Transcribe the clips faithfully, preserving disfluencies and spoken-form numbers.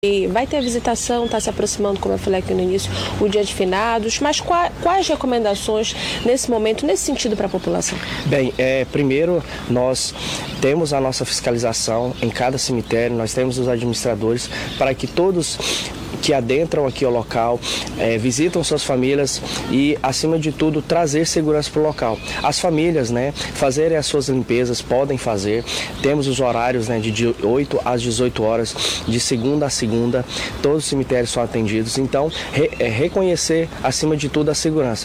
E vai ter a visitação, está se aproximando, como eu falei aqui no início, o dia de finados, mas quais, quais recomendações nesse momento, nesse sentido para a população? Bem, é, primeiro nós temos a nossa fiscalização em cada cemitério, nós temos os administradores para que todos que adentram aqui ao local, é, visitam suas famílias e, acima de tudo, trazer segurança para o local. As famílias, né, fazerem as suas limpezas, podem fazer. Temos os horários, né, de oito às dezoito horas, de segunda a segunda, todos os cemitérios são atendidos. Então, re, é, reconhecer, acima de tudo, a segurança.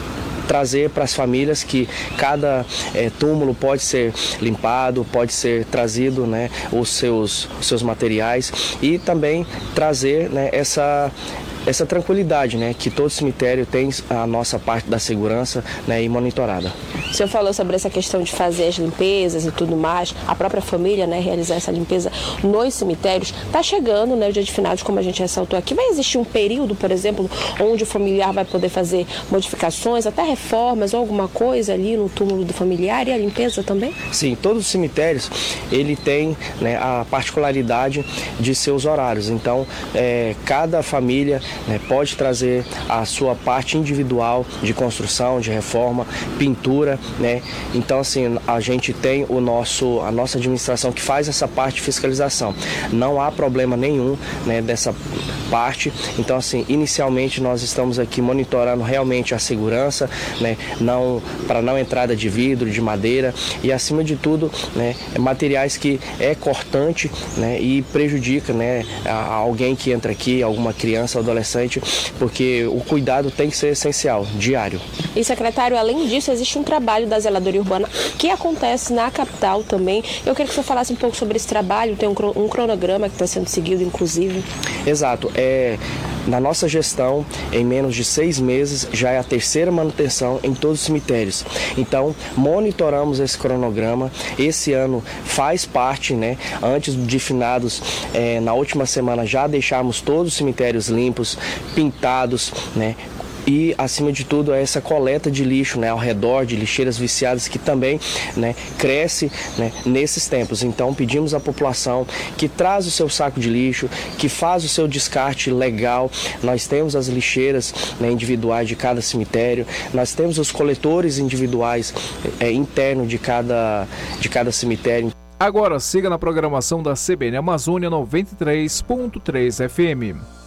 Trazer para as famílias que cada é, túmulo pode ser limpado, pode ser trazido, né, os seus, os seus materiais e também trazer, né, essa, essa tranquilidade, né, que todo cemitério tem a nossa parte da segurança, né, e monitorada. O senhor falou sobre essa questão de fazer as limpezas e tudo mais, a própria família, né, realizar essa limpeza nos cemitérios. Está chegando, né, o dia de finados, como a gente ressaltou aqui. Vai existir um período, por exemplo, onde o familiar vai poder fazer modificações, até reformas ou alguma coisa ali no túmulo do familiar, e a limpeza também? Sim, todos os cemitérios, ele tem, né, a particularidade de seus horários. Então, é, cada família, né, pode trazer a sua parte individual de construção, de reforma, pintura, né? Então, assim, a gente tem o nosso, a nossa administração que faz essa parte de fiscalização. Não há problema nenhum, né, dessa parte. Então, assim, inicialmente nós estamos aqui monitorando realmente a segurança, né, não, para não entrada de vidro, de madeira e, acima de tudo, né, materiais que é cortante, né, e prejudica, né, a alguém que entra aqui, alguma criança ou adolescente, porque o cuidado tem que ser essencial, diário. E, secretário, além disso, existe um trabalho da zeladoria urbana que acontece na capital também. Eu queria que o senhor falasse um pouco sobre esse trabalho, tem um cronograma que está sendo seguido, inclusive. Exato. É, na nossa gestão, em menos de seis meses, já é a terceira manutenção em todos os cemitérios. Então, monitoramos esse cronograma. Esse ano faz parte, né? Antes de finados, é, na última semana já deixamos todos os cemitérios limpos, pintados, né? E, acima de tudo, é essa coleta de lixo, né, ao redor de lixeiras viciadas que também, né, cresce, né, nesses tempos. Então, pedimos à população que traz o seu saco de lixo, que faz o seu descarte legal. Nós temos as lixeiras, né, individuais de cada cemitério, nós temos os coletores individuais é, internos de cada, de cada cemitério. Agora siga na programação da C B N Amazônia noventa e três ponto três F M.